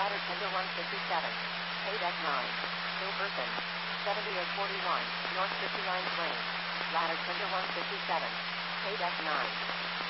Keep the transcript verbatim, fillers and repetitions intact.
Ladder Tender one fifty-seven. Paid at nine. Hilberton. seventy-eight forty-one. North fifty-ninth Lane. Ladder Tender one fifty-seven. Paid at nine.